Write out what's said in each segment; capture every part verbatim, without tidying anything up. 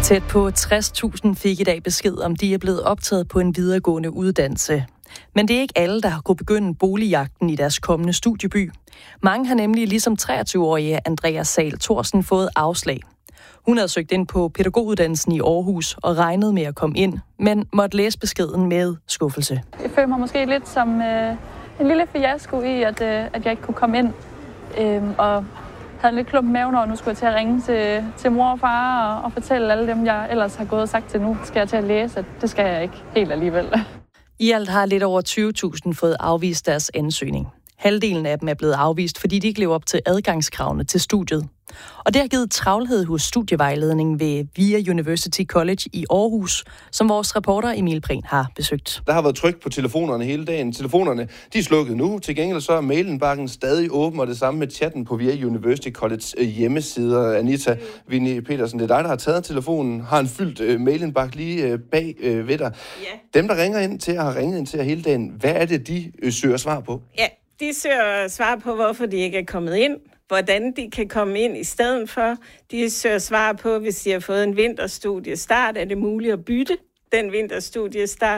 Tæt på tres tusind fik i dag besked om, de er blevet optaget på en videregående uddannelse. Men det er ikke alle, der har kunnet begynde boligjagten i deres kommende studieby. Mange har nemlig ligesom treogtyve-årige Andrea Sahl Thorsen fået afslag. Hun havde søgt ind på pædagoguddannelsen i Aarhus og regnet med at komme ind, men måtte læse beskeden med skuffelse. Jeg føler mig måske lidt som øh, en lille fiasko i, at, øh, at jeg ikke kunne komme ind. Øh, og havde en lidt klump i maven, og nu skulle jeg til at ringe til, til mor og far og, og fortælle alle dem, jeg ellers har gået og sagt til nu, skal jeg til at læse, at det skal jeg ikke helt alligevel. I alt har lidt over tyve tusind fået afvist deres ansøgning. Halvdelen af dem er blevet afvist, fordi de ikke lever op til adgangskravene til studiet. Og det har givet travlhed hos studievejledningen ved VIA University College i Aarhus, som vores reporter Emil Prehn har besøgt. Der har været tryk på telefonerne hele dagen. Telefonerne, de er slukket nu. Til gengæld så er mailenbakken stadig åben, og det samme med chatten på VIA University College hjemmesider. Anita Vinnie Petersen, det er dig, der har taget telefonen. Har en fyldt uh, mailenbak lige uh, bag uh, ved dig. Ja. Dem, der ringer ind til og har ringet ind til hele dagen, hvad er det, de uh, søger svar på? Ja, de søger svar på, hvorfor de ikke er kommet ind. Hvordan de kan komme ind i stedet for. De søger svar på, hvis de har fået en vinterstudiestart, er det muligt at bytte den vinterstudiestart?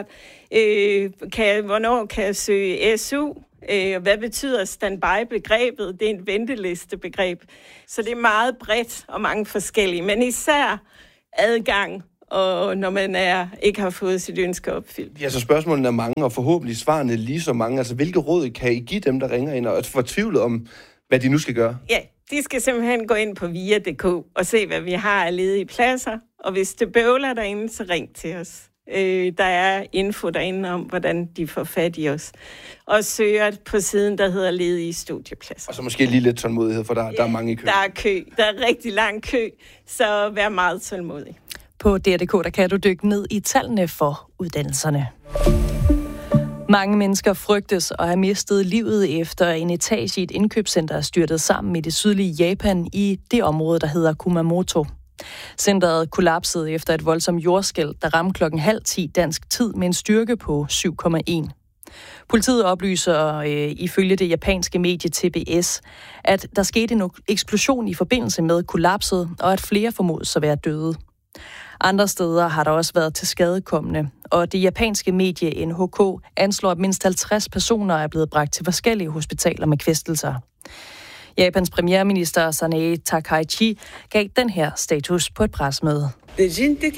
Øh, kan, hvornår kan jeg søge S U? Øh, hvad betyder standby-begrebet? Det er en ventelistebegreb. Så det er meget bredt og mange forskellige, men især adgang, og når man er, ikke har fået sit ønske opfyldt. Ja, så spørgsmålene er mange, og forhåbentlig svarene lige så mange. Altså, hvilke råd kan I give dem, der ringer ind og er fortvivlet om, hvad de nu skal gøre? Ja, de skal simpelthen gå ind på via punktum d k og se, hvad vi har af ledige pladser. Og hvis det bøvler derinde, så ring til os. Øh, der er info derinde om, hvordan de får fat i os. Og søger på siden, der hedder ledige studiepladser. Og så måske lige lidt tålmodighed, for der, ja, der er mange i kø. Der er kø. Der er rigtig lang kø, så vær meget tålmodig. På D R punktum d k der kan du dykke ned i tallene for uddannelserne. Mange mennesker frygtes at have mistet livet efter en etage i et indkøbscenter er styrtet sammen i det sydlige Japan i det område, der hedder Kumamoto. Centeret kollapsede efter et voldsomt jordskælv, der ramte klokken halv ti dansk tid med en styrke på syv komma en. Politiet oplyser øh, ifølge det japanske medie T B S, at der skete en eksplosion i forbindelse med kollapset, og at flere formodes at være døde. Andre steder har der også været til skadekommende, og det japanske medie N H K anslår, at mindst halvtreds personer er blevet bragt til forskellige hospitaler med kvæstelser. Japans premierminister Sanae Takaichi gav den her status på et pressemøde. Vi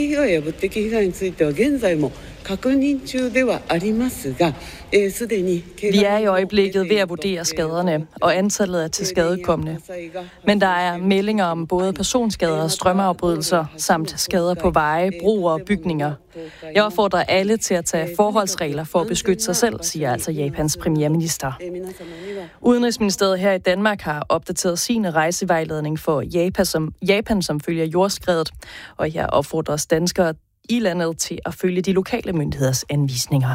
er i øjeblikket ved at vurdere skaderne og antallet af tilskadekomne. Men der er meldinger om både personskader og strømafbrydelser, samt skader på veje, broer og bygninger. Jeg opfordrer alle til at tage forholdsregler for at beskytte sig selv, siger altså Japans premierminister. Udenrigsministeriet her i Danmark har opdateret sin rejsevejledning for Japan, som, Japan, som følger jordskredet, og her opfordres danskere i landet til at følge de lokale myndigheders anvisninger.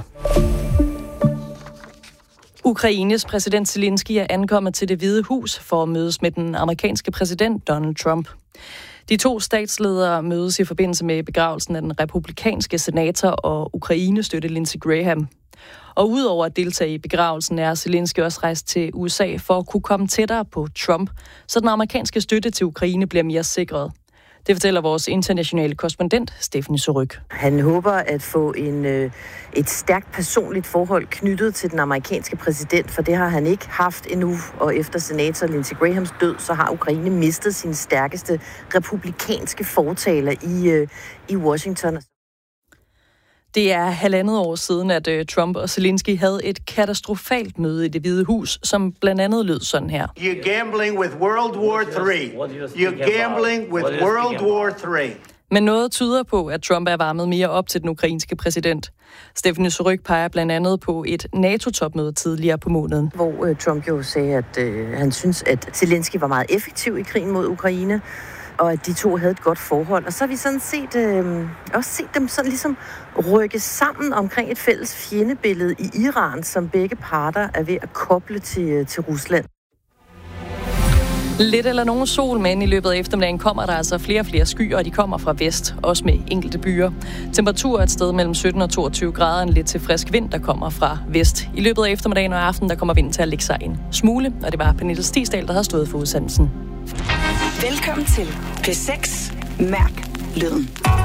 Ukraines præsident Zelensky er ankommet til Det Hvide Hus for at mødes med den amerikanske præsident Donald Trump. De to statsledere mødes i forbindelse med begravelsen af den republikanske senator og Ukraine-støtte Lindsey Graham. Og udover at deltage i begravelsen er Zelensky også rejst til U S A for at kunne komme tættere på Trump, så den amerikanske støtte til Ukraine bliver mere sikret. Det fortæller vores internationale korrespondent, Stephanie Suryk. Han håber at få en, øh, et stærkt personligt forhold knyttet til den amerikanske præsident, for det har han ikke haft endnu. Og efter senator Lindsey Grahams død, så har Ukraine mistet sin stærkeste republikanske fortaler i, øh, i Washington. Det er halvandet år siden, at Trump og Zelensky havde et katastrofalt møde i Det Hvide Hus, som blandt andet lød sådan her. You're gambling with World War three. You're gambling with World War three. Men noget tyder på, at Trump er varmet mere op til den ukrainske præsident. Stephanie Suryk peger blandt andet på et NATO-topmøde tidligere på måneden. Hvor uh, Trump jo sagde, at uh, han synes, at Zelensky var meget effektiv i krigen mod Ukraine, og at de to havde et godt forhold. Og så har vi sådan set, øh, også set dem sådan ligesom rykke sammen omkring et fælles fjendebillede i Iran, som begge parter er ved at koble til, til Rusland. Lidt eller nogen sol, men i løbet af eftermiddagen kommer der altså flere og flere skyer, og de kommer fra vest, også med enkelte byer. Temperatur er et sted mellem sytten og toogtyve grader, en lidt til frisk vind, der kommer fra vest. I løbet af eftermiddagen og aften, der kommer vinden til at lægge sig en smule, og det var Pernille Stigsdal, der havde stået for udsendelsen. Velkommen til P seks. Mærk lyden.